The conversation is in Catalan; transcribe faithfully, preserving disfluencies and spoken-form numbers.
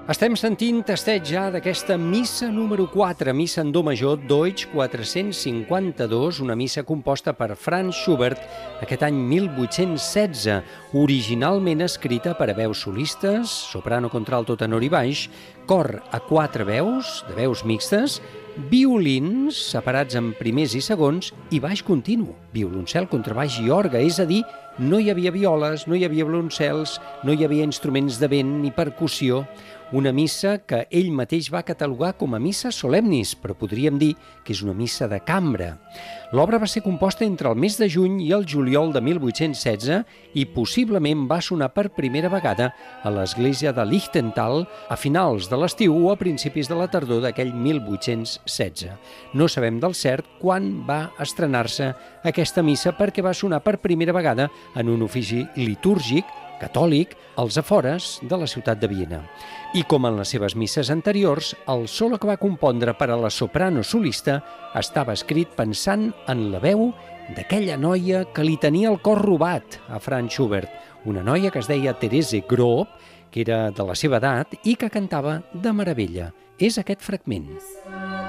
Estem sentint tasteig ja d'aquesta missa número quatre, missa en do major, Deutsch quatre-cents cinquanta-dos, una missa composta per Franz Schubert aquest any mil vuit-cents setze, originalment escrita per a veus solistes, soprano, contralto, tenor i baix, cor a quatre veus, de veus mixtes, violins separats en primers i segons i baix continu, violoncel, contrabaix i orgue, és a dir, no hi havia violes, no hi havia violoncels, no hi havia instruments de vent ni percussió. Una missa que ell mateix va catalogar com a missa solemnis, però podríem dir que és una missa de cambra. L'obra va ser composta entre el mes de juny i el juliol de mil vuit-cents setze i possiblement va sonar per primera vegada a l'església de Lichtental a finals de l'estiu o a principis de la tardor d'aquell mil vuit-cents setze. No sabem del cert quan va estrenar-se aquesta missa perquè va sonar per primera vegada en un ofici litúrgic catòlic als afores de la ciutat de Viena. I com en les seves misses anteriors, el solo que va compondre per a la soprano solista estava escrit pensant en la veu d'aquella noia que li tenia el cor robat a Franz Schubert, una noia que es deia Therese Grob, que era de la seva edat i que cantava de meravella. És aquest fragment.